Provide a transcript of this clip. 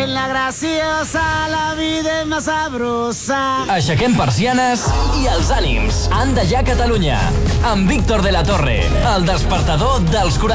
en la graciosa, la vida és más sabrosa. Aixequem persianes i els ànims. Anda ja Catalunya. Amb Víctor de la Torre, el despertador dels 40.